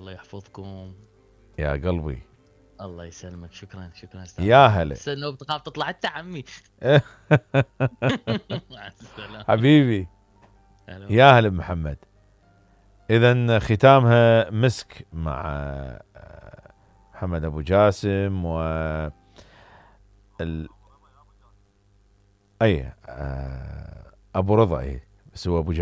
الله يحفظكم. يا قلبي الله يسلمك. شكرا استاذ. يا هلا. استنى بتخاف تطلع انت عمي. مع السلامة. حبيبي يا هلا محمد. إذا ختامها مسك مع محمد أبو جاسم و أبو رضا. بس هو أبو